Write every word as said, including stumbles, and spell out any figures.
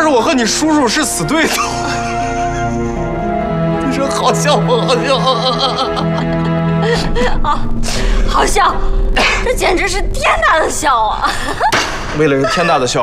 时我和你叔叔是死对头。你说好笑不好笑？ 啊，好笑！这简直是天大的笑啊！ 为了天大的笑。